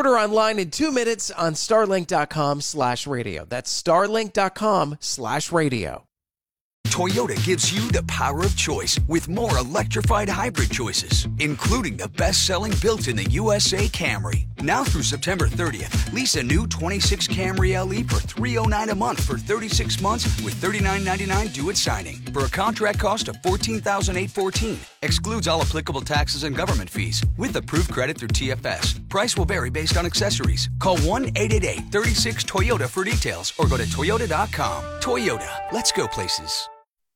Order online in 2 minutes on starlink.com/radio. That's starlink.com/radio. Toyota gives you the power of choice with more electrified hybrid choices, including the best-selling built-in-the-USA Camry. Now through September 30th, lease a new 26 Camry LE for $309 a month for 36 months with $39.99 due at signing for a contract cost of $14,814. Excludes all applicable taxes and government fees with approved credit through TFS. Price will vary based on accessories. Call 1-888-36-TOYOTA for details or go to toyota.com. Toyota, let's go places.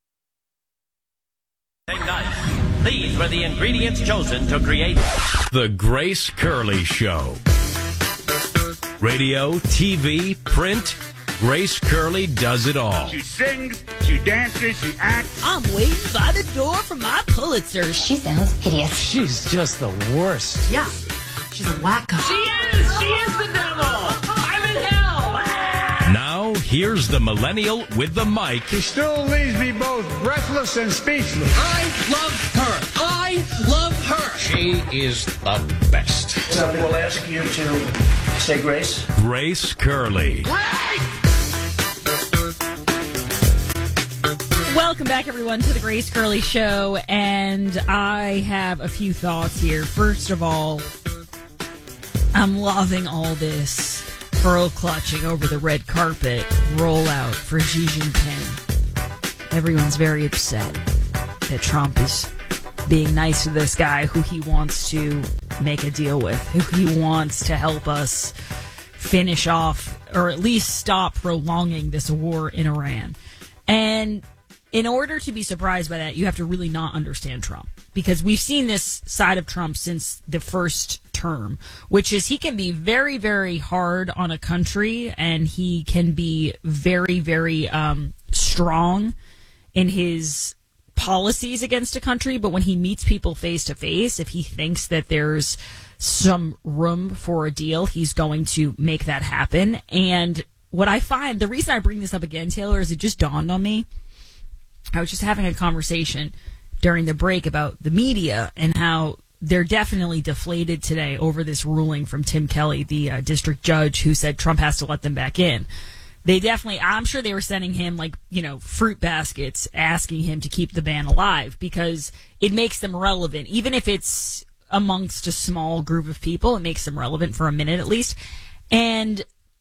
These were the ingredients chosen to create The Grace Curley Show. Radio, TV, print, Grace Curley does it all. She sings, she dances, she acts. I'm waiting by the door for my Pulitzer. She sounds hideous. She's just the worst. Yeah, she's a wacko. She is the devil! I'm in hell! Now, here's the millennial with the mic. She still leaves me both breathless and speechless. I love her. I love her. She is the best. Somebody will ask you to say grace. Grace Curley. Welcome back, everyone, to the Grace Curley Show, and I have a few thoughts here. First of all, I'm loving all this pearl clutching over the red carpet rollout for Xi Jinping. Everyone's very upset that Trump is being nice to this guy who he wants to make a deal with, who he wants to help us finish off or at least stop prolonging this war in Iran. And in order to be surprised by that, you have to really not understand Trump, because we've seen this side of Trump since the first term, which is he can be very, very hard on a country, and he can be very, very strong in his policies against a country. But when he meets people face to face, if he thinks that there's some room for a deal, he's going to make that happen. And what I find, the reason I bring this up again, Taylor, is it just dawned on me. I was just having a conversation during the break about the media and how they're definitely deflated today over this ruling from Tim Kelly, the district judge who said Trump has to let them back in. They definitely, I'm sure they were sending him fruit baskets asking him to keep the ban alive, because it makes them relevant. Even if it's amongst a small group of people, it makes them relevant for a minute at least. And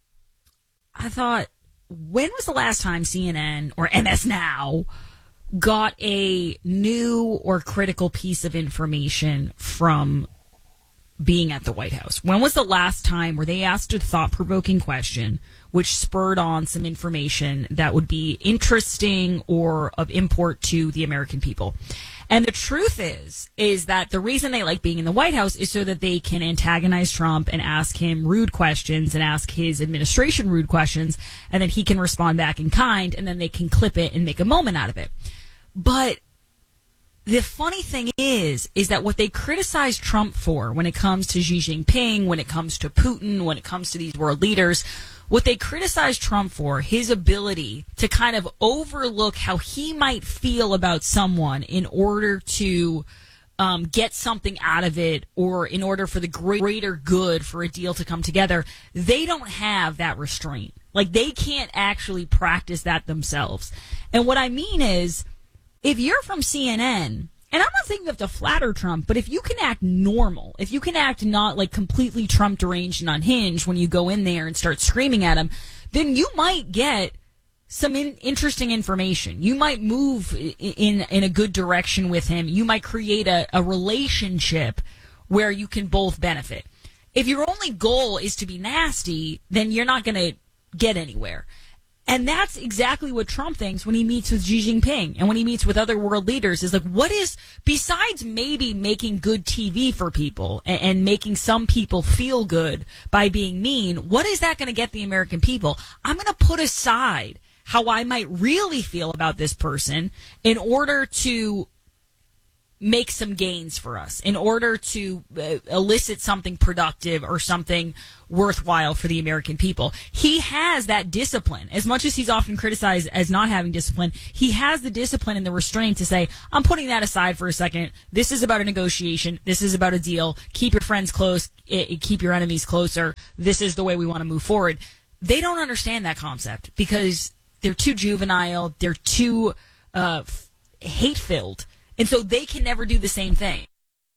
I thought, when was the last time CNN or MS Now got a new or critical piece of information from being at the White House? When was the last time where they asked a thought-provoking question which spurred on some information that would be interesting or of import to the American people? And the truth is that the reason they like being in the White House is so that they can antagonize Trump and ask him rude questions and ask his administration rude questions, and then he can respond back in kind, and then they can clip it and make a moment out of it. But the funny thing is that what they criticize Trump for when it comes to Xi Jinping, when it comes to Putin, when it comes to these world leaders, what they criticize Trump for, his ability to kind of overlook how he might feel about someone in order to get something out of it, or in order for the greater good for a deal to come together. They don't have that restraint. Like, they can't actually practice that themselves. And what I mean is, if you're from CNN, and I'm not saying you have to flatter Trump, but if you can act normal, if you can act not like completely Trump deranged and unhinged when you go in there and start screaming at him, then you might get some interesting information. You might move in a good direction with him. You might create a relationship where you can both benefit. If your only goal is to be nasty, then you're not going to get anywhere. And that's exactly what Trump thinks when he meets with Xi Jinping and when he meets with other world leaders, is like, what is, besides maybe making good TV for people and making some people feel good by being mean, what is that going to get the American people? I'm going to put aside how I might really feel about this person in order to make some gains for us, in order to elicit something productive or something worthwhile for the American people. He has that discipline. As much as he's often criticized as not having discipline, he has the discipline and the restraint to say, I'm putting that aside for a second. This is about a negotiation. This is about a deal. Keep your friends close. Keep your enemies closer. This is the way we want to move forward. They don't understand that concept because they're too juvenile. They're too hate-filled. And so they can never do the same thing.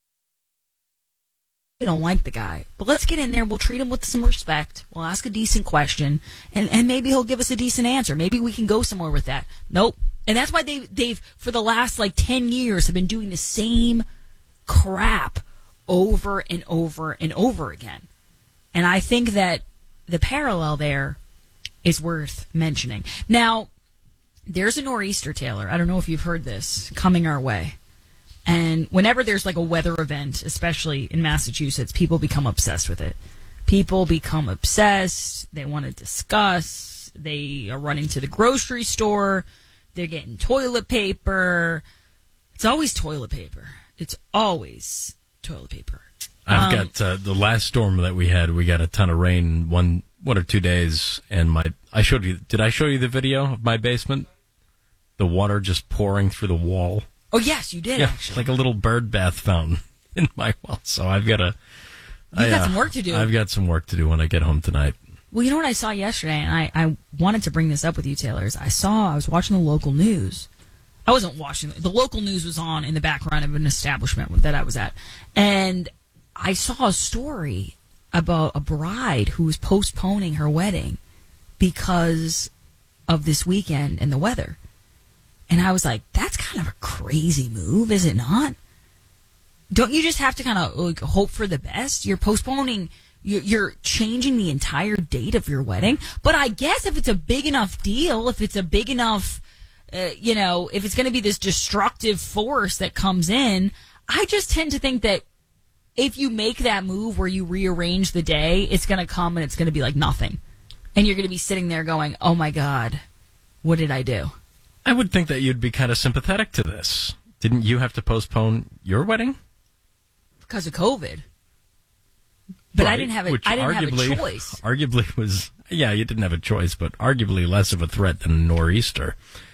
We don't like the guy, but let's get in there. We'll treat him with some respect. We'll ask a decent question, and maybe he'll give us a decent answer. Maybe we can go somewhere with that. Nope. And that's why they've for the last 10 years have been doing the same crap over and over and over again. And I think that the parallel there is worth mentioning. Now, there's a nor'easter, Taylor. I don't know if you've heard this, coming our way. And whenever there's a weather event, especially in Massachusetts, people become obsessed with it. People become obsessed. They want to discuss. They are running to the grocery store. They're getting toilet paper. It's always toilet paper. It's always toilet paper. I've got the last storm that we had. We got a ton of rain one or 2 days, and I showed you. Did I show you the video of my basement? The water just pouring through the wall. Oh yes, you did. Actually, like a little bird bath fountain in my wall. So I've got got some work to do. I've got some work to do when I get home tonight. Well, you know what I saw yesterday, and I wanted to bring this up with you, Taylor. I was watching the local news. I wasn't watching the local news was on in the background of an establishment that I was at, and I saw a story about a bride who was postponing her wedding because of this weekend and the weather. And I was like, that's kind of a crazy move, is it not? Don't you just have to kind of hope for the best? You're postponing, you're changing the entire date of your wedding. But I guess if it's a big enough deal, if it's a big enough, if it's going to be this destructive force that comes in, I just tend to think that if you make that move where you rearrange the day, it's going to come and it's going to be like nothing. And you're going to be sitting there going, oh my God, what did I do? I would think that you'd be kind of sympathetic to this. Didn't you have to postpone your wedding? Because of COVID. But right. I didn't have a choice. Arguably was, you didn't have a choice, but arguably less of a threat than a nor'easter.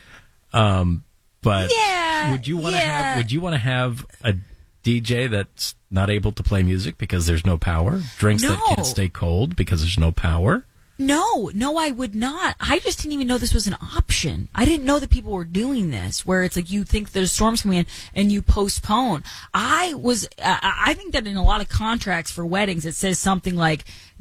But would you want to have a DJ that's not able to play music because there's no power? Drinks that can't stay cold because there's no power? No, I would not. I just didn't even know this was an option. I didn't know that people were doing this, where it's like you think there's storms coming in and you postpone. I think that in a lot of contracts for weddings, it says something like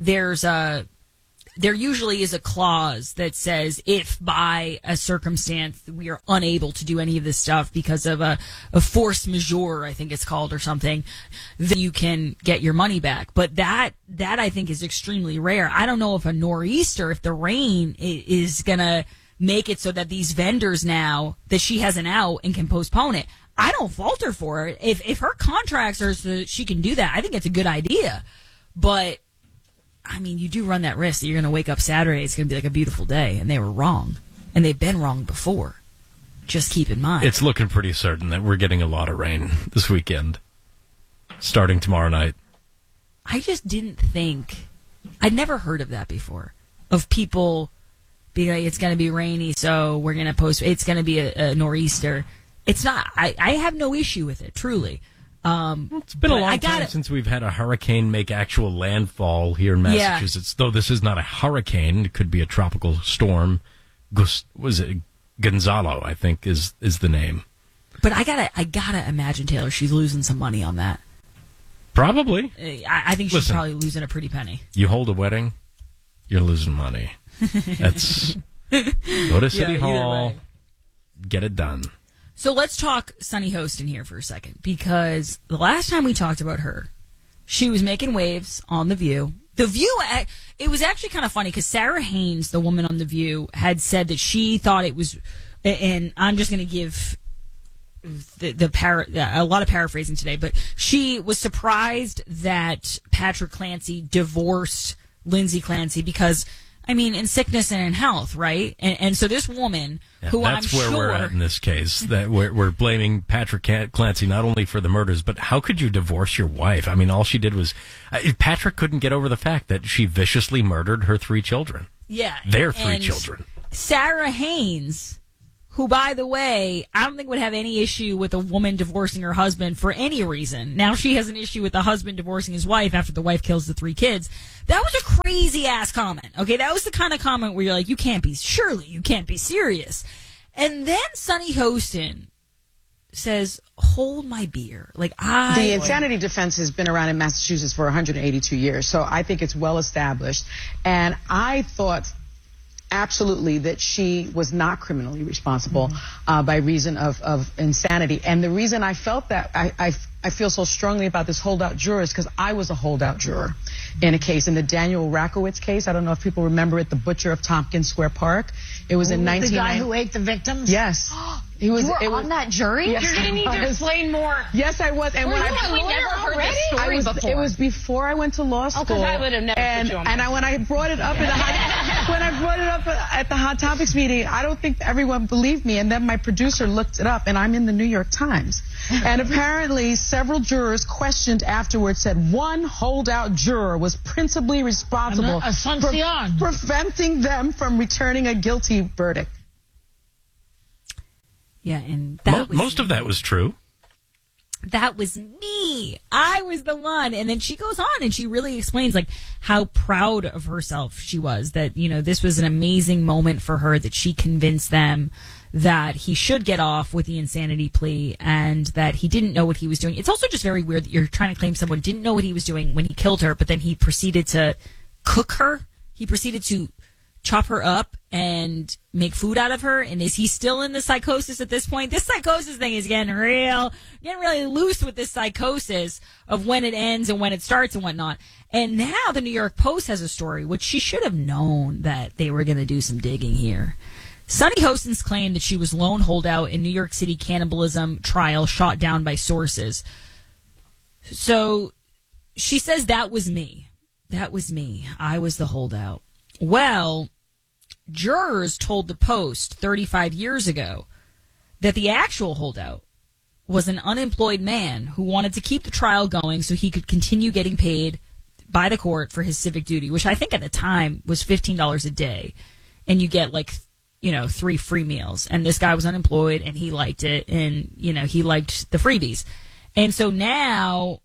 there usually is a clause that says if by a circumstance we are unable to do any of this stuff because of a force majeure, I think it's called, or something, then you can get your money back. But that I think is extremely rare. I don't know if a nor'easter, if the rain is going to make it so that these vendors now, that she has an out and can postpone it. I don't fault her for it. If her contracts are so that she can do that, I think it's a good idea. But I mean, you do run that risk that you're going to wake up Saturday, it's going to be like a beautiful day, and they were wrong. And they've been wrong before. Just keep in mind. It's looking pretty certain that we're getting a lot of rain this weekend, starting tomorrow night. I just didn't think, I'd never heard of that before, of people being like, it's going to be rainy, so we're going to it's going to be a nor'easter. It's not, I have no issue with it, truly. It's been a long time since we've had a hurricane make actual landfall here in Massachusetts. Though this is not a hurricane, it could be a tropical storm. Was it Gonzalo? I think is the name. But I gotta imagine, Taylor, she's losing some money on that. Probably. I think she's probably losing a pretty penny. You hold a wedding, you're losing money. That's go to City Hall, get it done. So let's talk Sunny Hostin here for a second, because the last time we talked about her, she was making waves on The View. The View, it was actually kind of funny because Sarah Haynes, the woman on The View, had said that she thought it was, and I'm just going to give a lot of paraphrasing today, but she was surprised that Patrick Clancy divorced Lindsay Clancy because I mean, in sickness and in health, right? And so this woman, who that's where we're at in this case, that we're blaming Patrick Clancy not only for the murders, but how could you divorce your wife? I mean, all she did was Patrick couldn't get over the fact that she viciously murdered her 3 children. Yeah, their 3 children. Sarah Haynes, who, by the way, I don't think would have any issue with a woman divorcing her husband for any reason. Now she has an issue with the husband divorcing his wife after the wife kills the 3 kids. That was a crazy-ass comment, okay? That was the kind of comment where you're like, you can't be serious. And then Sunny Hostin says, hold my beer. The insanity defense has been around in Massachusetts for 182 years, so I think it's well established. And I thought absolutely that she was not criminally responsible by reason of insanity. And the reason I felt that, I feel so strongly about this holdout juror is because I was a holdout juror in a case, in the Daniel Rakowitz case. I don't know if people remember it, the butcher of Tompkins Square Park. It was in 1990. The guy who ate the victims? Yes. You were on that jury? Yes, you're going to need to explain more. Yes, I was. And when never heard this story before. It was before I went to law school. Because I would have never put you on. And when I brought it up at the Hot Topics meeting, I don't think everyone believed me. And then my producer looked it up, and I'm in the New York Times. And apparently, several jurors questioned afterwards said one holdout juror was principally responsible for preventing them from returning a guilty verdict. Yeah, and most of that was true. That was me. I was the one. And then she goes on and she really explains how proud of herself she was, that, this was an amazing moment for her, that she convinced them that he should get off with the insanity plea and that he didn't know what he was doing. It's also just very weird that you're trying to claim someone didn't know what he was doing when he killed her, but then he proceeded to cook her. He proceeded to chop her up and make food out of her. And is he still in the psychosis at this point? This psychosis thing is getting really loose with this psychosis of when it ends and when it starts and whatnot. And now the New York Post has a story, which she should have known that they were going to do some digging here. Sunny Hostin's claim that she was lone holdout in New York City cannibalism trial shot down by sources. So she says, that was me. That was me. I was the holdout. Well, jurors told the Post 35 years ago that the actual holdout was an unemployed man who wanted to keep the trial going so he could continue getting paid by the court for his civic duty, which I think at the time was $15 a day. And you get 3 free meals. And this guy was unemployed and he liked it, and, he liked the freebies. And so now,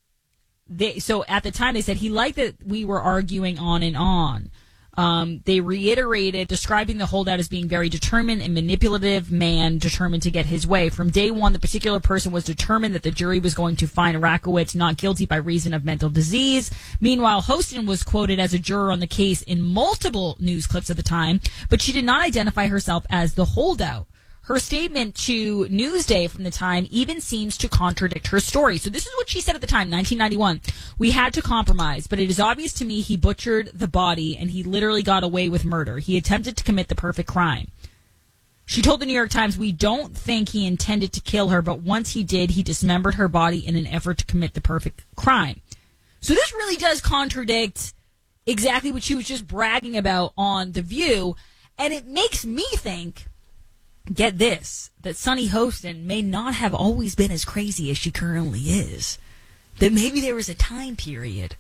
so at the time they said he liked that we were arguing on and on. They reiterated describing the holdout as being very determined and manipulative man determined to get his way. From day one, the particular person was determined that the jury was going to find Rakowitz not guilty by reason of mental disease. Meanwhile, Hostin was quoted as a juror on the case in multiple news clips at the time, but she did not identify herself as the holdout. Her statement to Newsday from the time even seems to contradict her story. So this is what she said at the time, 1991. We had to compromise, but it is obvious to me he butchered the body and he literally got away with murder. He attempted to commit the perfect crime. She told the New York Times, we don't think he intended to kill her, but once he did, he dismembered her body in an effort to commit the perfect crime. So this really does contradict exactly what she was just bragging about on The View. And it makes me think, get this, that Sunny Hostin may not have always been as crazy as she currently is. That maybe there was a time period,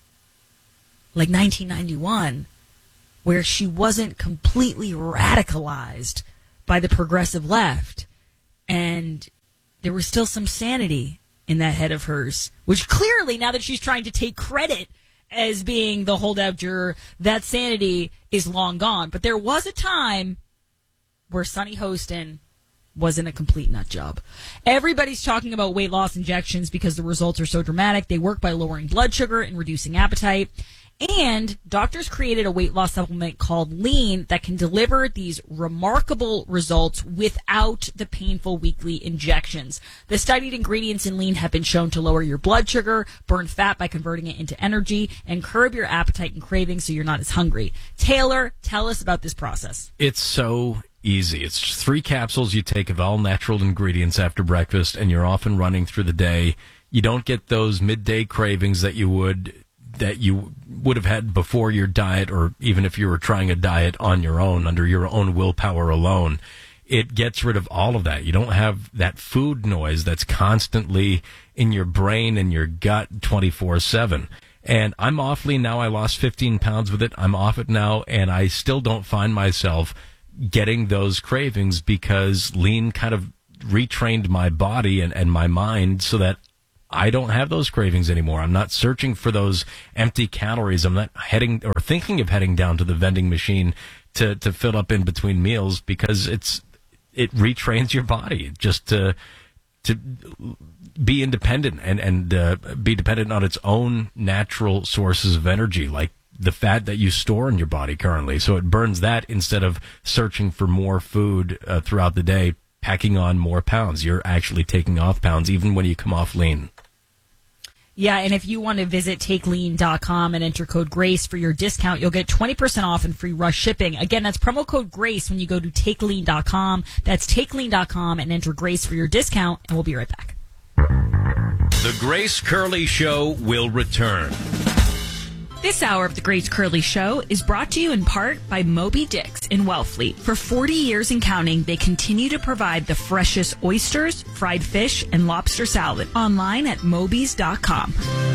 like 1991, where she wasn't completely radicalized by the progressive left. And there was still some sanity in that head of hers, which clearly, now that she's trying to take credit as being the holdout juror, that sanity is long gone. But there was a time where Sunny Hostin wasn't a complete nut job. Everybody's talking about weight loss injections because the results are so dramatic. They work by lowering blood sugar and reducing appetite. And doctors created a weight loss supplement called Lean that can deliver these remarkable results without the painful weekly injections. The studied ingredients in Lean have been shown to lower your blood sugar, burn fat by converting it into energy, and curb your appetite and cravings so you're not as hungry. Taylor, tell us about this process. It's so easy. It's just 3 capsules you take of all natural ingredients after breakfast, and you're off and running through the day. You don't get those midday cravings that you would that you would have had before your diet, or even if you were trying a diet on your own, under your own willpower alone. It gets rid of all of that. You don't have that food noise that's constantly in your brain and your gut 24/7. And I'm off lean now. I lost 15 pounds with it. I'm off it now, and I still don't find myself getting those cravings because lean kind of retrained my body and my mind so that I don't have those cravings anymore. I'm not searching for those empty calories. I'm not heading or thinking of heading down to the vending machine to fill up in between meals because it retrains your body just to be independent and be dependent on its own natural sources of energy, like the fat that you store in your body currently. So it burns that instead of searching for more food throughout the day, packing on more pounds. You're actually taking off pounds even when you come off lean. Yeah, and if you want to visit TakeLean.com and enter code GRACE for your discount, you'll get 20% off and free rush shipping. Again, that's promo code GRACE when you go to TakeLean.com. That's TakeLean.com and enter GRACE for your discount, and we'll be right back. The Grace Curley Show will return. This hour of the Grace Curley Show is brought to you in part by Moby Dick's in Wellfleet. For 40 years and counting, they continue to provide the freshest oysters, fried fish, and lobster salad. Online at Moby's.com.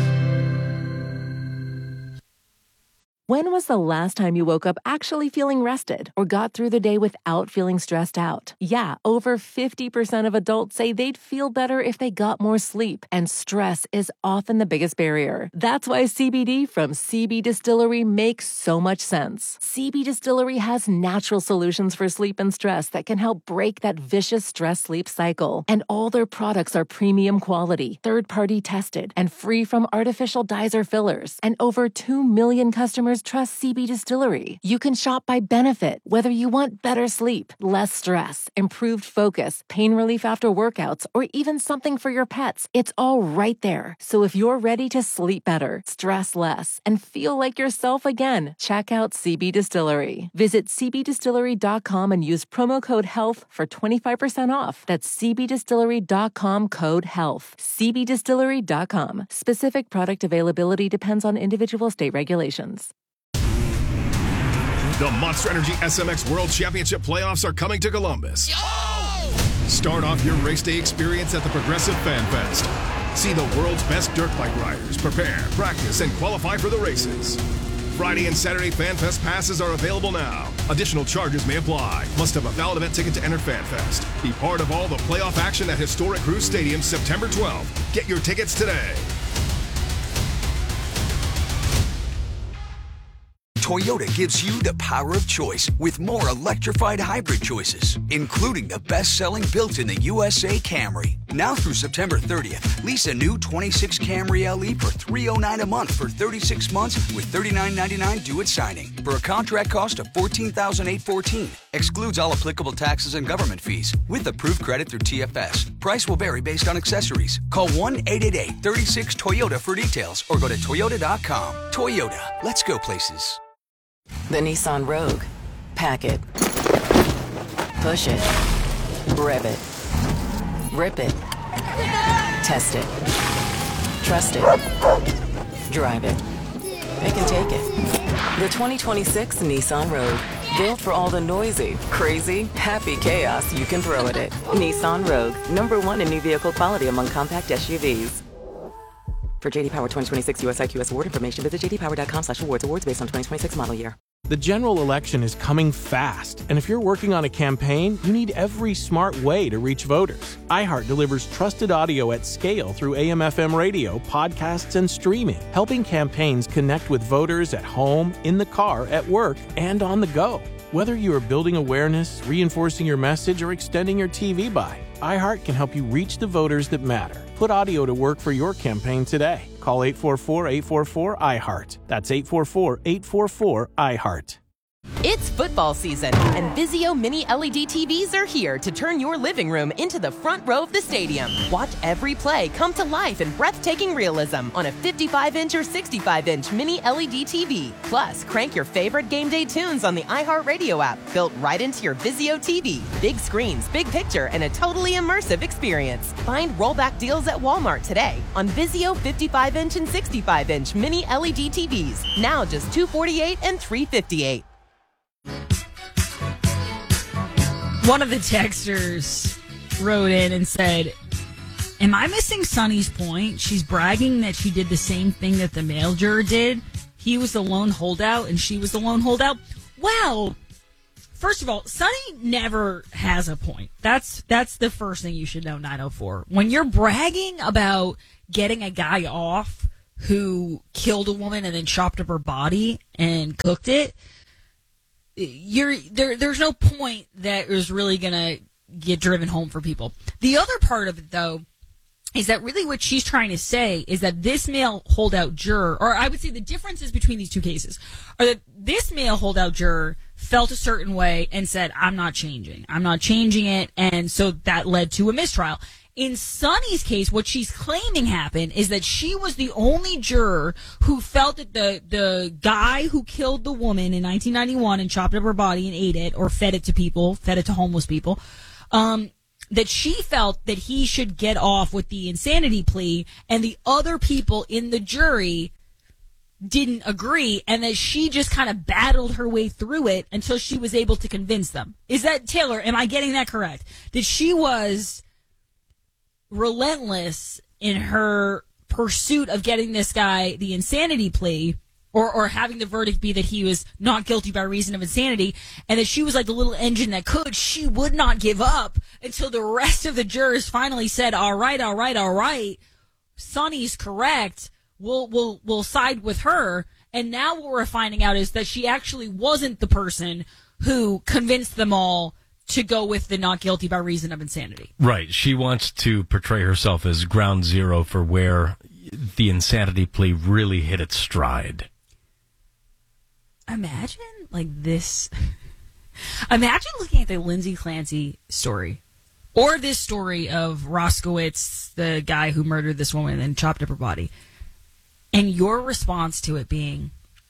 When was the last time you woke up actually feeling rested or got through the day without feeling stressed out? Yeah, over 50% of adults say they'd feel better if they got more sleep, and stress is often the biggest barrier. That's why CBD from CB Distillery makes so much sense. CB Distillery has natural solutions for sleep and stress that can help break that vicious stress-sleep cycle. And all their products are premium quality, third-party tested, and free from artificial dyes or fillers. And over 2 million customers trust CB Distillery. You can shop by benefit, whether you want better sleep, less stress, improved focus, pain relief after workouts, or even something for your pets. It's all right there. So if you're ready to sleep better, stress less, and feel like yourself again, check out CB Distillery. Visit cbdistillery.com and use promo code HEALTH for 25% off. That's cbdistillery.com code HEALTH. cbdistillery.com. Specific product availability depends on individual state regulations. The Monster Energy SMX World Championship playoffs are coming to Columbus. Start off your race day experience at the Progressive Fan Fest. See the world's best dirt bike riders prepare, practice, and qualify for the races. Friday and Saturday Fan Fest passes are available now. Additional charges may apply. Must have a valid event ticket to enter Fan Fest. Be part of all the playoff action at historic Cruise Stadium September 12th. Get your tickets today. Toyota gives you the power of choice with more electrified hybrid choices, including the best-selling built-in the USA Camry. Now through September 30th, lease a new 26 Camry LE for $309 a month for 36 months with $39.99 due at signing for a contract cost of $14,814. Excludes all applicable taxes and government fees with approved credit through TFS. Price will vary based on accessories. Call 1-888-36-TOYOTA for details or go to Toyota.com. Toyota, let's go places. The Nissan Rogue. Pack it. Push it. Rev it. Rip it. Test it. Trust it. Drive it. Pick and take it. The 2026 Nissan Rogue. Built for all the noisy, crazy, happy chaos you can throw at it. Nissan Rogue. #1 in new vehicle quality among compact SUVs. For JD Power 2026 US IQS award information, visit jdpower.com/awards. Awards based on 2026 model year. The general election is coming fast, and if you're working on a campaign, you need every smart way to reach voters. iHeart delivers trusted audio at scale through AM/FM radio, podcasts, and streaming, helping campaigns connect with voters at home, in the car, at work, and on the go. Whether you are building awareness, reinforcing your message, or extending your TV buy, iHeart can help you reach the voters that matter. Put audio to work for your campaign today. Call 844-844-iHeart. That's 844-844-iHeart. It's football season, and Vizio Mini LED TVs are here to turn your living room into the front row of the stadium. Watch every play come to life in breathtaking realism on a 55-inch or 65-inch Mini LED TV. Plus, crank your favorite game day tunes on the iHeartRadio app, built right into your Vizio TV. Big screens, big picture, and a totally immersive experience. Find rollback deals at Walmart today on Vizio 55-inch and 65-inch Mini LED TVs. Now just $248 and $358. One of the texters wrote in and said, am I missing Sonny's point? She's bragging that she did the same thing that the male juror did. He was the lone holdout and she was the lone holdout. Well, first of all, Sonny never has a point. That's the first thing you should know, 904. When you're bragging about getting a guy off who killed a woman and then chopped up her body and cooked it, there's no point that is really going to get driven home for people. The other part of it, though, is that really what she's trying to say is that this male holdout juror, or I would say the differences between these two cases, are that this male holdout juror felt a certain way and said, I'm not changing it, and so that led to a mistrial. In Sonny's case, what she's claiming happened is that she was the only juror who felt that the guy who killed the woman in 1991 and chopped up her body and ate it, or fed it to homeless people, that she felt that he should get off with the insanity plea, and the other people in the jury didn't agree, and that she just kind of battled her way through it until she was able to convince them. Is that, Taylor, am I getting that correct? That she was relentless in her pursuit of getting this guy the insanity plea, or having the verdict be that he was not guilty by reason of insanity, and that she was like the little engine that could. She would not give up until the rest of the jurors finally said, all right, Sonny's correct, we'll side with her. And now what we're finding out is that she actually wasn't the person who convinced them all to go with the not guilty by reason of insanity. Right. She wants to portray herself as ground zero for where the insanity plea really hit its stride. Imagine like this. Imagine looking at the Lindsay Clancy story, or this story of Roskowitz, the guy who murdered this woman and chopped up her body, and your response to it being,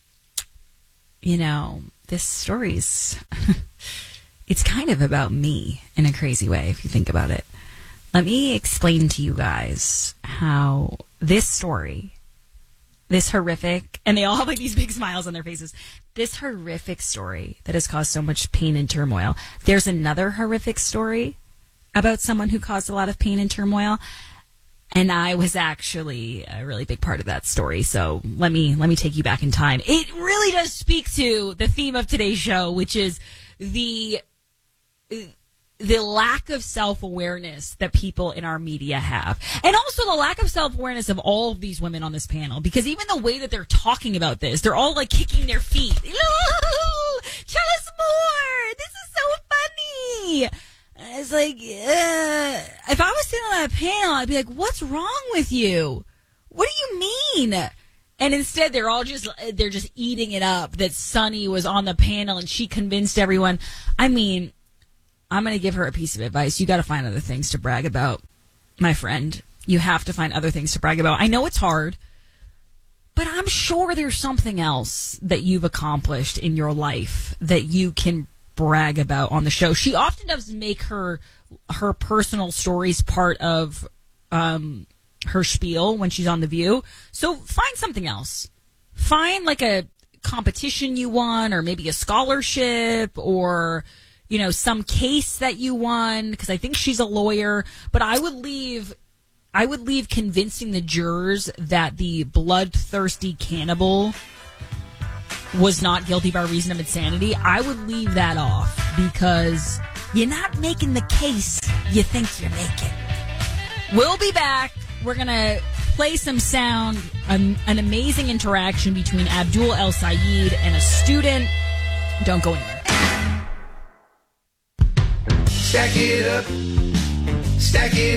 this story's it's kind of about me in a crazy way, if you think about it. Let me explain to you guys how this story, this horrific, and they all have like these big smiles on their faces, this horrific story that has caused so much pain and turmoil. There's another horrific story about someone who caused a lot of pain and turmoil, and I was actually a really big part of that story. So let me take you back in time. It really does speak to the theme of today's show, which is the lack of self-awareness that people in our media have. And also the lack of self-awareness of all of these women on this panel. Because even the way that they're talking about this, they're all like kicking their feet. Ooh, tell us more! This is so funny! And it's like, if I was sitting on that panel, I'd be like, what's wrong with you? What do you mean? And instead, they're just eating it up that Sonny was on the panel and she convinced everyone. I mean, I'm going to give her a piece of advice. You got to find other things to brag about, my friend. You have to find other things to brag about. I know it's hard, but I'm sure there's something else that you've accomplished in your life that you can brag about on the show. She often does make her personal stories part of her spiel when she's on The View. So find something else. Find like a competition you won, or maybe a scholarship, or some case that you won, because I think she's a lawyer. But I would leave convincing the jurors that the bloodthirsty cannibal was not guilty by reason of insanity. I would leave that off, because you're not making the case you think you're making. We'll be back. We're going to play some sound, an amazing interaction between Abdul El Sayed and a student. Don't go anywhere. Stack it up,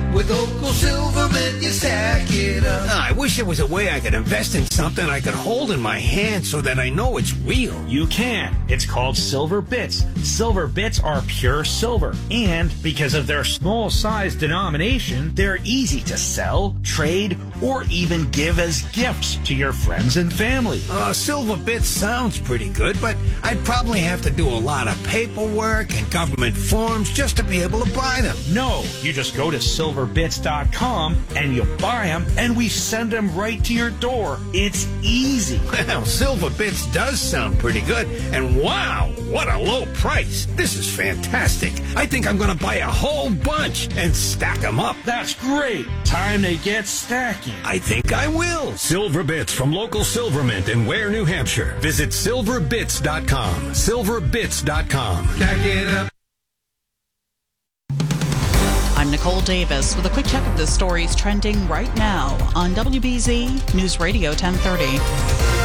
With Local Silverman, you stack it up. I wish there was a way I could invest in something I could hold in my hand so that I know it's real. You can. It's called Silver Bits. Silver Bits are pure silver. And because of their small size denomination, they're easy to sell, trade, or even give as gifts to your friends and family. Silver Bits sounds pretty good, but I'd probably have to do a lot of paperwork and government forms just to be able to buy them. No, you just go to silverbits.com and you buy them and we send them right to your door. It's easy. Well, Silver Bits does sound pretty good. And wow, what a low price. This is fantastic. I think I'm going to buy a whole bunch and stack them up. That's great. Time to get stacking. I think I will. Silver Bits from Local Silvermint in Ware, New Hampshire. Visit silverbits.com. Silverbits.com. Stack it up. I'm Nicole Davis with a quick check of the stories trending right now on WBZ News Radio 1030.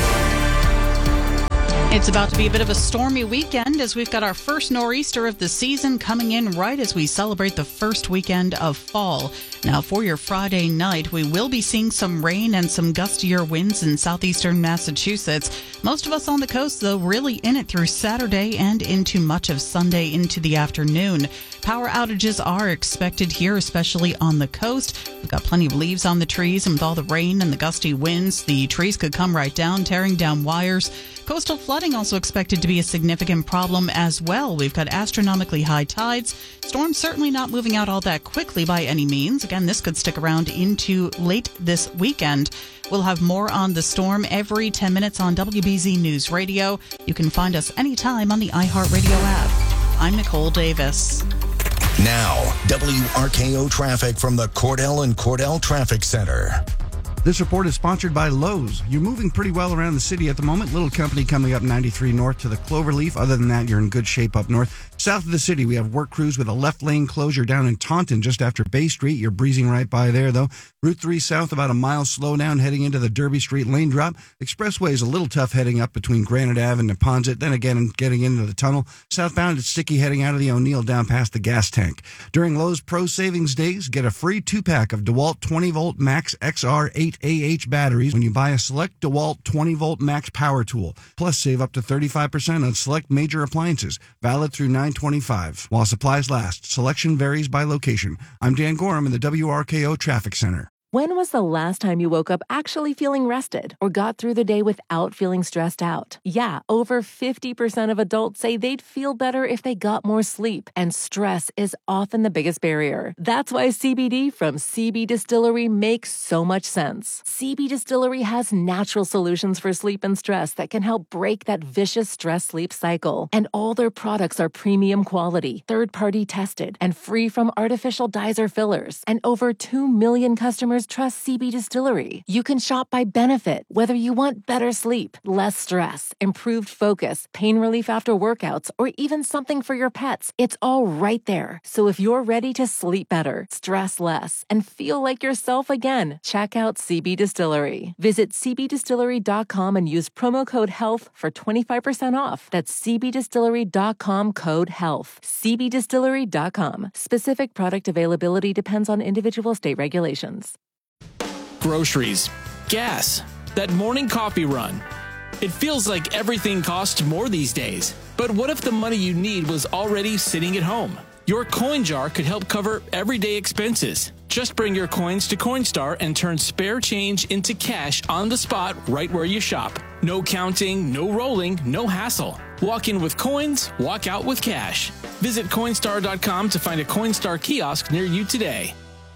It's about to be a bit of a stormy weekend as we've got our first nor'easter of the season coming in right as we celebrate the first weekend of fall. Now, for your Friday night, we will be seeing some rain and some gustier winds in southeastern Massachusetts. Most of us on the coast, though, really in it through Saturday and into much of Sunday into the afternoon. Power outages are expected here, especially on the coast. We've got plenty of leaves on the trees, and with all the rain and the gusty winds, the trees could come right down, tearing down wires. Coastal flooding also expected to be a significant problem as well. We've got astronomically high tides. Storms certainly not moving out all that quickly by any means. Again, this could stick around into late this weekend. We'll have more on the storm every 10 minutes on WBZ News Radio. You can find us anytime on the iHeartRadio app. I'm Nicole Davis. Now, WRKO traffic from the Cordell and Cordell Traffic Center. This report is sponsored by Lowe's. You're moving pretty well around the city at the moment. Little company coming up 93 north to the Cloverleaf. Other than that, you're in good shape up north. South of the city, we have work crews with a left lane closure down in Taunton just after Bay Street. You're breezing right by there, though. Route 3 south, about a mile slowdown heading into the Derby Street lane drop. Expressway is a little tough heading up between Granite Ave and Neponset. Then again, getting into the tunnel. Southbound, it's sticky heading out of the O'Neill down past the gas tank. During Lowe's Pro Savings Days, get a free 2-pack of DeWalt 20-volt Max XR 8AH batteries when you buy a select DeWalt 20-volt Max power tool. Plus, save up to 35% on select major appliances. Valid through 9/25. While supplies last, selection varies by location. I'm Dan Gorham in the WRKO Traffic Center. When was the last time you woke up actually feeling rested or got through the day without feeling stressed out? Yeah, over 50% of adults say they'd feel better if they got more sleep, and stress is often the biggest barrier. That's why CBD from CB Distillery makes so much sense. CB Distillery has natural solutions for sleep and stress that can help break that vicious stress-sleep cycle. And all their products are premium quality, third-party tested, and free from artificial dyes or fillers. And over 2 million customers trust CB Distillery. You can shop by benefit, whether you want better sleep, less stress, improved focus, pain relief after workouts, or even something for your pets. It's all right there. So if you're ready to sleep better, stress less, and feel like yourself again, check out CB Distillery. Visit cbdistillery.com and use promo code HEALTH for 25% off. That's cbdistillery.com code HEALTH. cbdistillery.com. Specific product availability depends on individual state regulations. Groceries, gas, that morning coffee run. It feels like everything costs more these days. But what if the money you need was already sitting at home? Your coin jar could help cover everyday expenses. Just bring your coins to Coinstar and turn spare change into cash on the spot right where you shop. No counting, no rolling, no hassle. Walk in with coins, walk out with cash. Visit Coinstar.com to find a Coinstar kiosk near you today.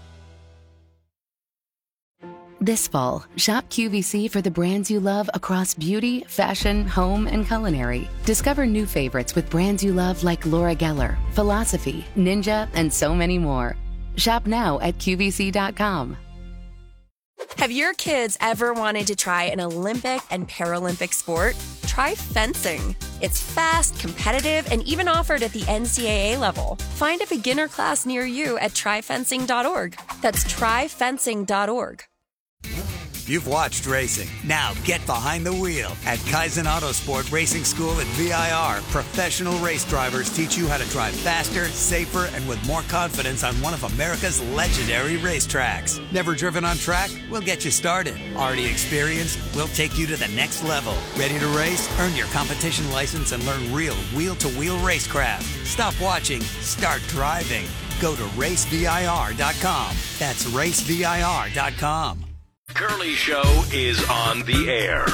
This fall, shop QVC for the brands you love across beauty, fashion, home, and culinary. Discover new favorites with brands you love like Laura Geller, Philosophy, Ninja, and so many more. Shop now at QVC.com. Have your kids ever wanted to try an Olympic and Paralympic sport? Try fencing. It's fast, competitive, and even offered at the NCAA level. Find a beginner class near you at tryfencing.org. That's tryfencing.org. You've watched racing. Now get behind the wheel. At Kaizen Autosport Racing School at VIR, professional race drivers teach you how to drive faster, safer, and with more confidence on one of America's legendary racetracks. Never driven on track? We'll get you started. Already experienced? We'll take you to the next level. Ready to race? Earn your competition license and learn real wheel-to-wheel racecraft. Stop watching. Start driving. Go to racevir.com. That's racevir.com. Curly Show is on the air.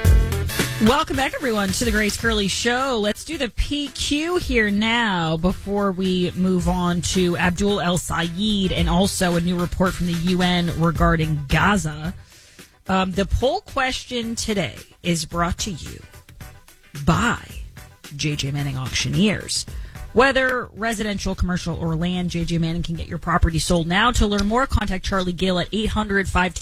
Welcome back, everyone, to the Grace Curley Show. Let's do the PQ here now before we move on to Abdul El Sayed and also a new report from the UN regarding Gaza. The poll question today is brought to you by J.J. Manning Auctioneers. Whether residential, commercial, or land, J.J. Manning can get your property sold now. To learn more, contact Charlie Gill at 800-510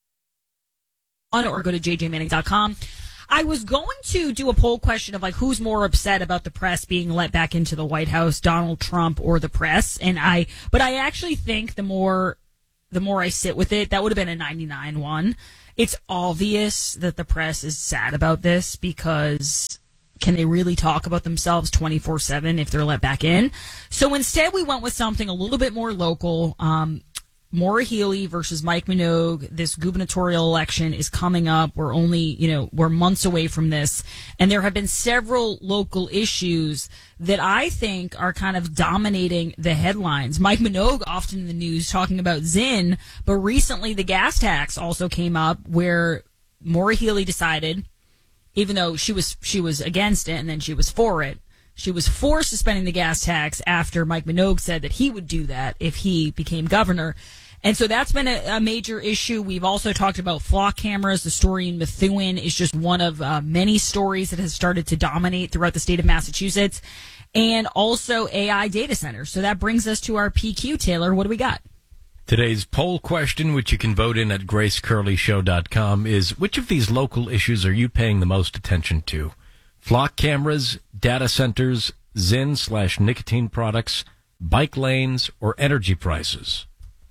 or go to jjmanning.com. I was going to do a poll question of who's more upset about the press being let back into the White House, Donald Trump or the press, but I actually think the more I sit with it, that would have been a 99 one. It's obvious that the press is sad about this because can they really talk about themselves 24/7 if they're let back in? So instead, we went with something a little bit more local. Maura Healey versus Mike Minogue. This gubernatorial election is coming up. We're we're months away from this. And there have been several local issues that I think are kind of dominating the headlines. Mike Minogue often in the news talking about Zinn, but recently the gas tax also came up where Maura Healey decided, even though she was against it and then she was for it, she was for suspending the gas tax after Mike Minogue said that he would do that if he became governor. And so that's been a major issue. We've also talked about flock cameras. The story in Methuen is just one of many stories that has started to dominate throughout the state of Massachusetts. And also AI data centers. So that brings us to our PQ. Taylor, what do we got? Today's poll question, which you can vote in at gracecurleyshow.com, is which of these local issues are you paying the most attention to? Flock cameras, data centers, Zinn/nicotine products, bike lanes, or energy prices?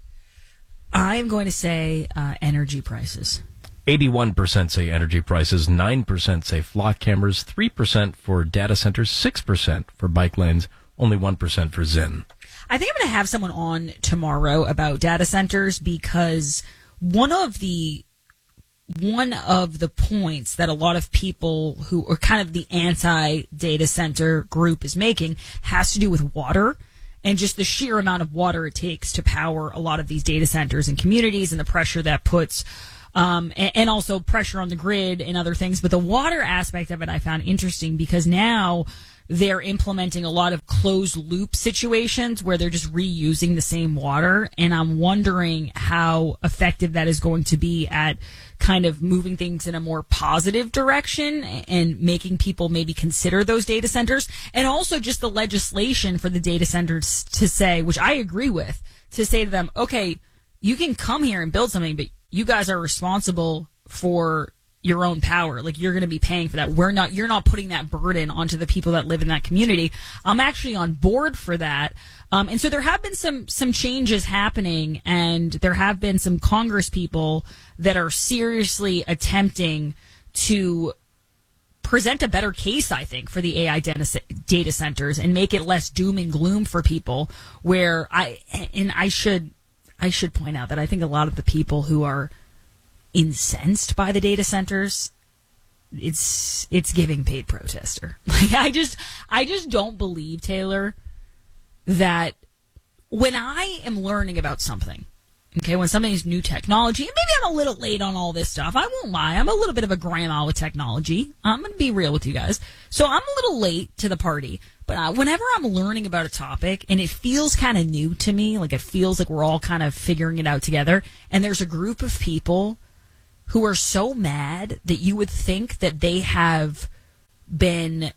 I'm going to say energy prices. 81% say energy prices, 9% say flock cameras, 3% for data centers, 6% for bike lanes, only 1% for Zinn. I think I'm going to have someone on tomorrow about data centers because one of the points that a lot of people who are kind of the anti-data center group is making has to do with water and just the sheer amount of water it takes to power a lot of these data centers and communities and the pressure that puts and also pressure on the grid and other things. But the water aspect of it I found interesting because now they're implementing a lot of closed loop situations where they're just reusing the same water. And I'm wondering how effective that is going to be at kind of moving things in a more positive direction and making people maybe consider those data centers. And also just the legislation for the data centers to say, which I agree with, to say to them, okay, you can come here and build something, but you guys are responsible for your own power. Like you're going to be paying for that. You're not putting that burden onto the people that live in that community. I'm actually on board for that. And so there have been some changes happening and there have been some Congress people that are seriously attempting to present a better case, I think, for the AI data centers and make it less doom and gloom for people where I should point out that I think a lot of the people who are incensed by the data centers, it's giving paid protester. Like I just don't believe, Taylor, that when I am learning about something, okay, when something is new technology, and maybe I'm a little late on all this stuff, I won't lie, I'm a little bit of a grandma with technology. I'm going to be real with you guys. So I'm a little late to the party, but whenever I'm learning about a topic and it feels kind of new to me, like it feels like we're all kind of figuring it out together, and there's a group of people who are so mad that you would think that they have been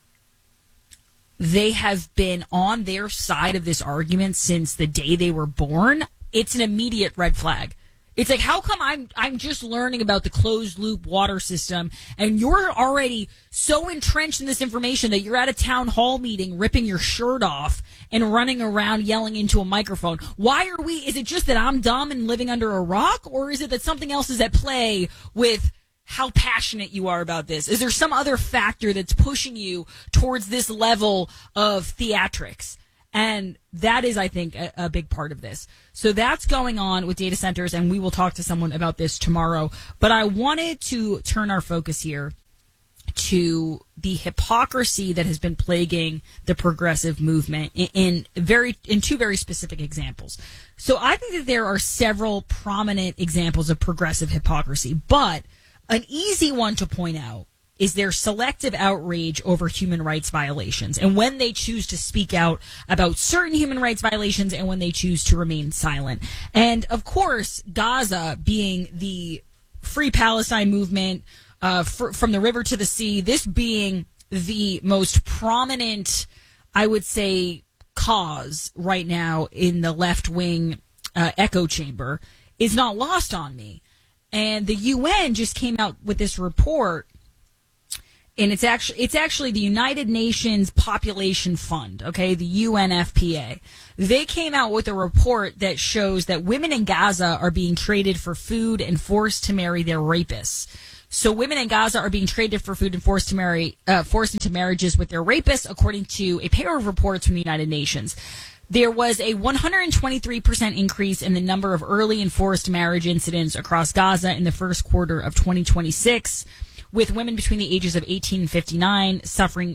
on their side of this argument since the day they were born, it's an immediate red flag. It's like, how come I'm just learning about the closed loop water system and you're already so entrenched in this information that you're at a town hall meeting ripping your shirt off and running around yelling into a microphone? Is it just that I'm dumb and living under a rock, or is it that something else is at play with how passionate you are about this? Is there some other factor that's pushing you towards this level of theatrics? And that is, I think, a big part of this. So that's going on with data centers, and we will talk to someone about this tomorrow. But I wanted to turn our focus here to the hypocrisy that has been plaguing the progressive movement in two very specific examples. So I think that there are several prominent examples of progressive hypocrisy, but an easy one to point out is their selective outrage over human rights violations, and when they choose to speak out about certain human rights violations and when they choose to remain silent. And of course, Gaza being the Free Palestine movement, from the river to the sea, this being the most prominent, I would say, cause right now in the left-wing echo chamber, is not lost on me. And the UN just came out with this report, and it's actually the United Nations Population Fund, okay, the UNFPA. They came out with a report that shows that women in Gaza are being traded for food and forced to marry their rapists. So women in Gaza are being traded for food and forced into marriages with their rapists, according to a pair of reports from the United Nations. There was a 123% increase in the number of early and forced marriage incidents across Gaza in the first quarter of 2026, with women between the ages of 18 and 59 suffering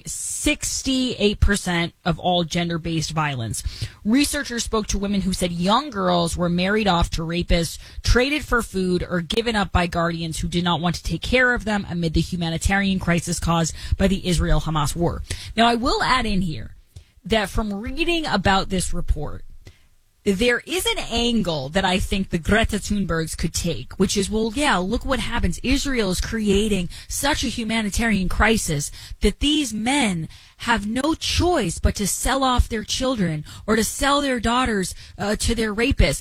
68% of all gender-based violence. Researchers spoke to women who said young girls were married off to rapists, traded for food, or given up by guardians who did not want to take care of them amid the humanitarian crisis caused by the Israel-Hamas war. Now, I will add in here that from reading about this report, there is an angle that I think the Greta Thunbergs could take, which is, well, yeah, look what happens. Israel is creating such a humanitarian crisis that these men have no choice but to sell off their children or to sell their daughters to their rapists.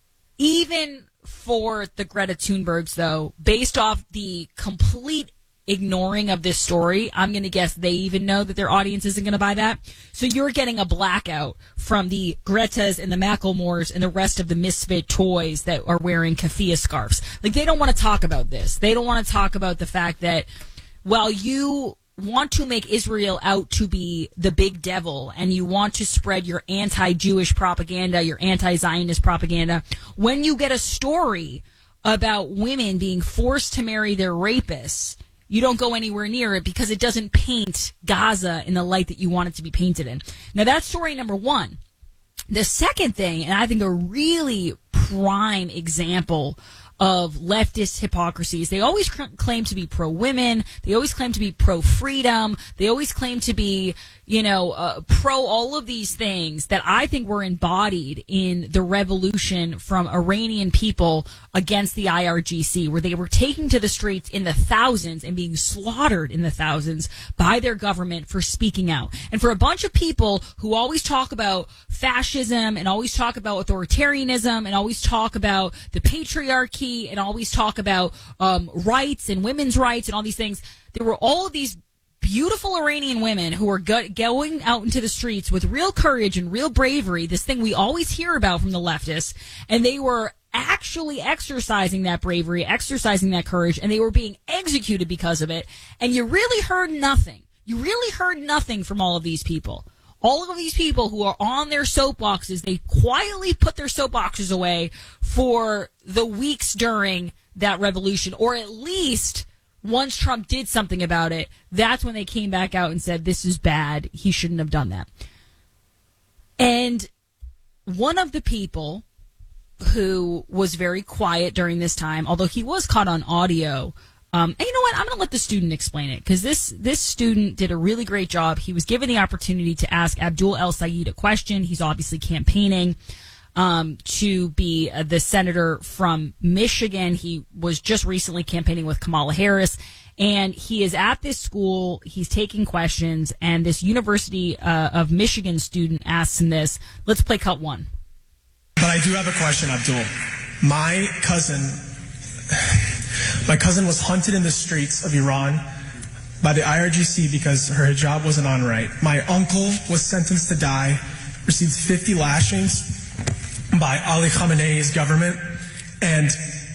Even for the Greta Thunbergs, though, based off the complete ignoring of this story, I'm going to guess they even know that their audience isn't going to buy that. So you're getting a blackout from the Gretas and the Macklemores and the rest of the misfit toys that are wearing keffiyeh scarves. Like, they don't want to talk about this. They don't want to talk about the fact that while you want to make Israel out to be the big devil and you want to spread your anti-Jewish propaganda, your anti-Zionist propaganda, when you get a story about women being forced to marry their rapists, you don't go anywhere near it because it doesn't paint Gaza in the light that you want it to be painted in. Now, that's story number one. The second thing, and I think a really prime example of leftist hypocrisies, they always claim to be pro-women, they always claim to be pro-freedom, they always claim to be, pro all of these things that I think were embodied in the revolution from Iranian people against the IRGC, where they were taking to the streets in the thousands and being slaughtered in the thousands by their government for speaking out. And for a bunch of people who always talk about fascism and always talk about authoritarianism and always talk about the patriarchy and always talk about rights and women's rights and all these things, there were all of these beautiful Iranian women who were going out into the streets with real courage and real bravery, this thing we always hear about from the leftists, and they were actually exercising that bravery, exercising that courage, and they were being executed because of it. And you really heard nothing. You really heard nothing from all of these people. All of these people who are on their soapboxes, they quietly put their soapboxes away for the weeks during that revolution, or at least once Trump did something about it, that's when they came back out and said, this is bad, he shouldn't have done that. And one of the people who was very quiet during this time, although he was caught on audio, and you know what, I'm going to let the student explain it, because this student did a really great job. He was given the opportunity to ask Abdul El Sayed a question. He's obviously campaigning to be the senator from Michigan. He was just recently campaigning with Kamala Harris, and he is at this school. He's taking questions, and this University of Michigan student asks him this. Let's play cut one. But I do have a question, Abdul. My cousin was hunted in the streets of Iran by the IRGC because her hijab wasn't on right. My uncle was sentenced to die, received 50 lashings by Ali Khamenei's government, and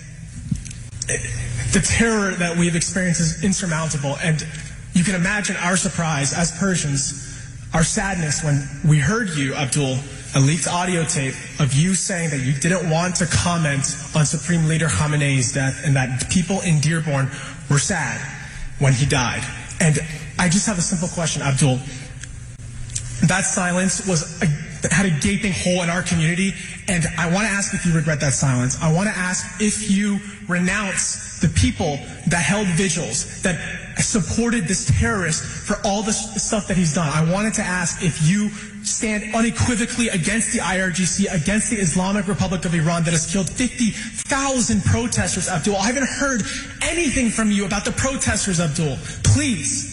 the terror that we've experienced is insurmountable. And you can imagine our surprise as Persians, our sadness when we heard you, Abdul, a leaked audio tape of you saying that you didn't want to comment on Supreme Leader Khamenei's death and that people in Dearborn were sad when he died. And I just have a simple question, Abdul. That silence had a gaping hole in our community, and I want to ask if you regret that silence. I want to ask if you renounce the people that held vigils, that supported this terrorist for all the stuff that he's done. I wanted to ask if you stand unequivocally against the IRGC, against the Islamic Republic of Iran that has killed 50,000 protesters, Abdul. I haven't heard anything from you about the protesters, Abdul. Please.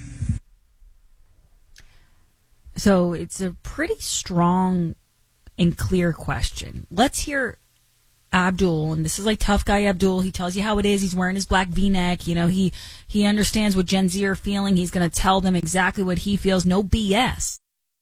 So it's a pretty strong and clear question. Let's hear Abdul, and this is like tough guy Abdul. He tells you how it is. He's wearing his black V-neck. You know, he understands what Gen Z are feeling. He's going to tell them exactly what he feels. No BS.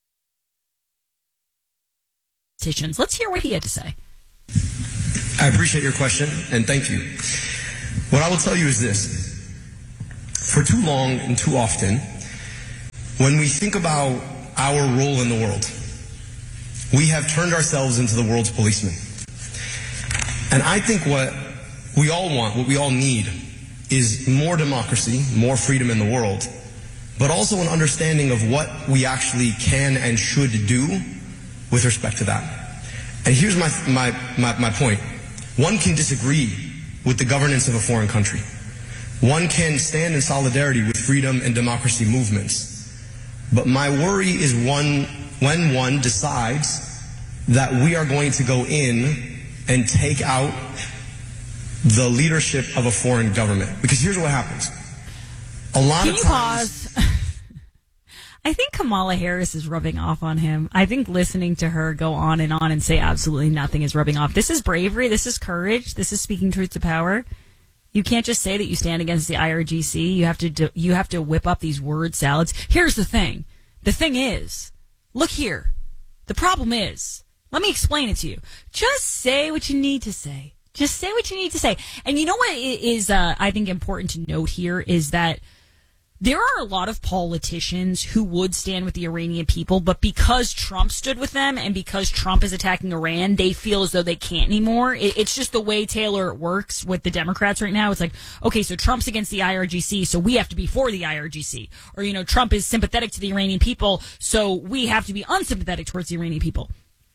Let's hear what he had to say. I appreciate your question, and thank you. What I will tell you is this. For too long and too often, when we think about our role in the world, we have turned ourselves into the world's policemen. And I think what we all want, what we all need, is more democracy, more freedom in the world, but also an understanding of what we actually can and should do with respect to that. And here's my point. One can disagree with the governance of a foreign country. One can stand in solidarity with freedom and democracy movements. But my worry is when one decides that we are going to go in and take out the leadership of a foreign government. Because here's what happens. Can you pause? I think Kamala Harris is rubbing off on him. I think listening to her go on and say absolutely nothing is rubbing off. This is bravery. This is courage. This is speaking truth to power. You can't just say that you stand against the IRGC. You have to whip up these word salads. Here's the thing. The thing is, look here. The problem is, let me explain it to you. Just say what you need to say. Just say what you need to say. And you know what is, I think, important to note here is that there are a lot of politicians who would stand with the Iranian people, but because Trump stood with them and because Trump is attacking Iran, they feel as though they can't anymore. It's just the way, Taylor, it works with the Democrats right now. It's like, okay, so Trump's against the IRGC, so we have to be for the IRGC. Or, you know, Trump is sympathetic to the Iranian people, so we have to be unsympathetic towards the Iranian people.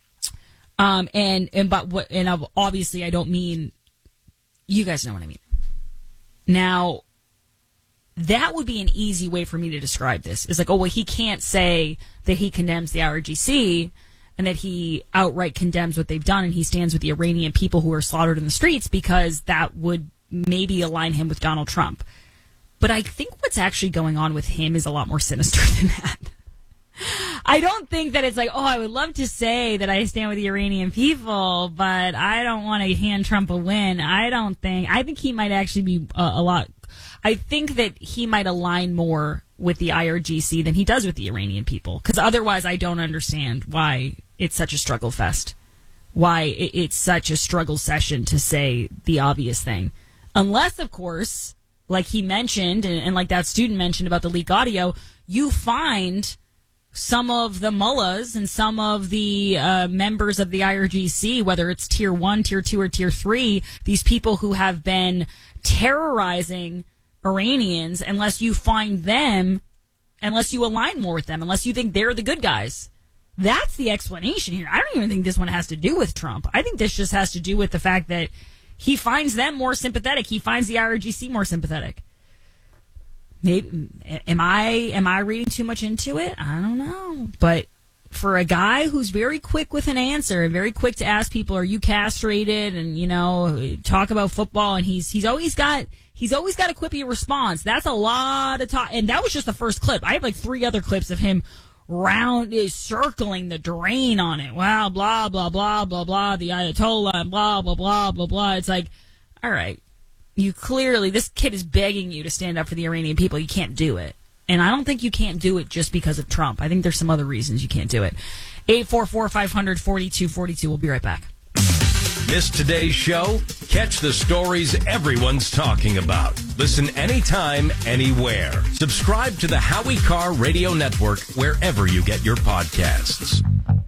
And obviously I don't mean, you guys know what I mean. Now, that would be an easy way for me to describe this. It's like, oh, well, he can't say that he condemns the IRGC and that he outright condemns what they've done and he stands with the Iranian people who are slaughtered in the streets because that would maybe align him with Donald Trump. But I think what's actually going on with him is a lot more sinister than that. I don't think that it's like, oh, I would love to say that I stand with the Iranian people, but I don't want to hand Trump a win. I think he might actually be I think that he might align more with the IRGC than he does with the Iranian people. Because otherwise I don't understand why it's such a struggle fest. Why it's such a struggle session to say the obvious thing. Unless, of course, like he mentioned, and like that student mentioned about the leak audio, you find some of the mullahs and some of the members of the IRGC, whether it's tier 1, tier 2, or tier 3, these people who have been terrorizing Iranians, unless you find them, unless you align more with them, unless you think they're the good guys. That's the explanation here. I don't even think this one has to do with Trump. I think this just has to do with the fact that he finds them more sympathetic. He finds the IRGC more sympathetic. Maybe am I reading too much into it? I don't know. But for a guy who's very quick with an answer and very quick to ask people, are you castrated? And, you know, talk about football, and he's always got a quippy response. That's a lot of talk. And that was just the first clip. I have like 3 other clips of him is circling the drain on it. Wow, blah, blah, blah, blah, blah, the Ayatollah, blah, blah, blah, blah, blah. It's like, all right, this kid is begging you to stand up for the Iranian people. You can't do it. And I don't think you can't do it just because of Trump. I think there's some other reasons you can't do it. 844-500-4242. We'll be right back. Missed today's show? Catch the stories everyone's talking about. Listen anytime, anywhere. Subscribe to the Howie Carr Radio Network wherever you get your podcasts.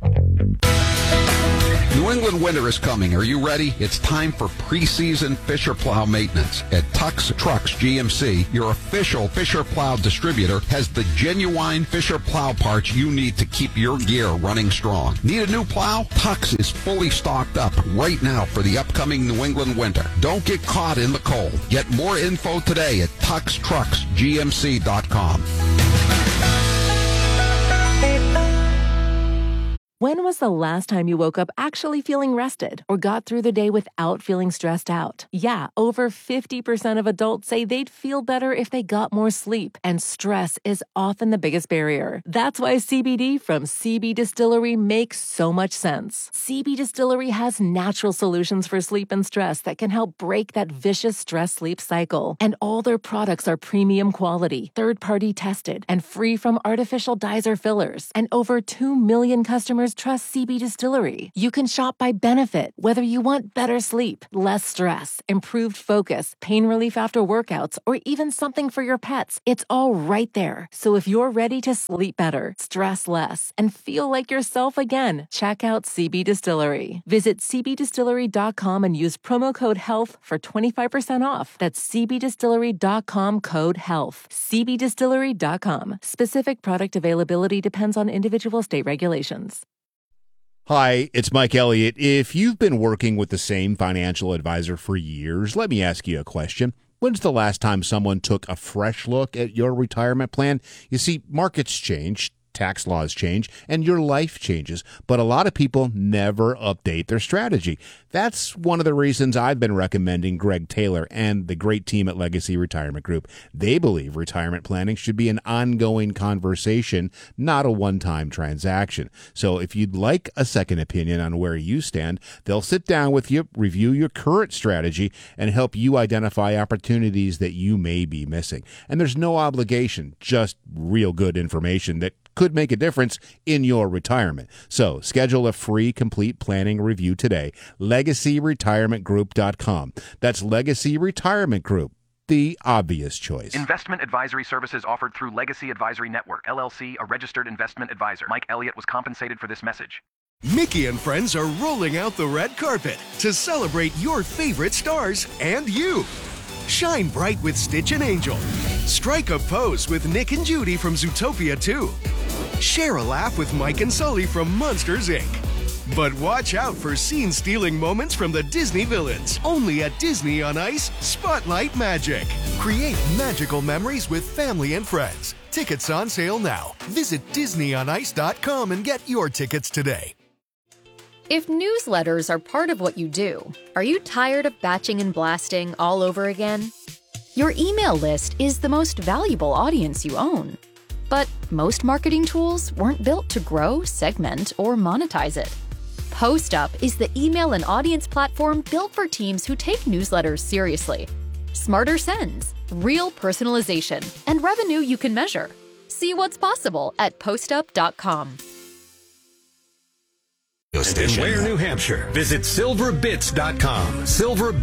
New England winter is coming. Are you ready? It's time for preseason Fisher Plow maintenance. At Tux Trucks GMC, your official Fisher Plow distributor, has the genuine Fisher Plow parts you need to keep your gear running strong. Need a new plow? Tux is fully stocked up right now for the upcoming New England winter. Don't get caught in the cold. Get more info today at TuxTrucksGMC.com. When was the last time you woke up actually feeling rested or got through the day without feeling stressed out? Yeah, over 50% of adults say they'd feel better if they got more sleep, and stress is often the biggest barrier. That's why CBD from CB Distillery makes so much sense. CB Distillery has natural solutions for sleep and stress that can help break that vicious stress-sleep cycle. And all their products are premium quality, third-party tested, and free from artificial dyes or fillers. And over 2 million customers trust CB Distillery. You can shop by benefit, whether you want better sleep, less stress, improved focus, pain relief after workouts, or even something for your pets. It's all right there. So if you're ready to sleep better, stress less, and feel like yourself again, check out CB Distillery. Visit cbdistillery.com and use promo code HEALTH for 25% off. That's cbdistillery.com, code HEALTH. cbdistillery.com. Specific product availability depends on individual state regulations. Hi, it's Mike Elliott. If you've been working with the same financial advisor for years, let me ask you a question. When's the last time someone took a fresh look at your retirement plan? You see, markets change, tax laws change, and your life changes, but a lot of people never update their strategy. That's one of the reasons I've been recommending Greg Taylor and the great team at Legacy Retirement Group. They believe retirement planning should be an ongoing conversation, not a one-time transaction. So if you'd like a second opinion on where you stand, they'll sit down with you, review your current strategy, and help you identify opportunities that you may be missing. And there's no obligation, just real good information that could make a difference in your retirement. So schedule a free complete planning review today. LegacyRetirementGroup.com. That's Legacy Retirement Group, the obvious choice. Investment advisory services offered through Legacy Advisory Network, LLC, a registered investment advisor. Mike Elliott was compensated for this message. Mickey and friends are rolling out the red carpet to celebrate your favorite stars and you. Shine bright with Stitch and Angel. Strike a pose with Nick and Judy from Zootopia 2. Share a laugh with Mike and Sully from Monsters, Inc. But watch out for scene-stealing moments from the Disney villains. Only at Disney on Ice, Spotlight Magic. Create magical memories with family and friends. Tickets on sale now. Visit DisneyOnIce.com and get your tickets today. If newsletters are part of what you do, are you tired of batching and blasting all over again? Your email list is the most valuable audience you own. But most marketing tools weren't built to grow, segment, or monetize it. PostUp is the email and audience platform built for teams who take newsletters seriously. Smarter sends, real personalization, and revenue you can measure. See what's possible at postup.com. In Ware, New Hampshire, visit silverbits.com. Silver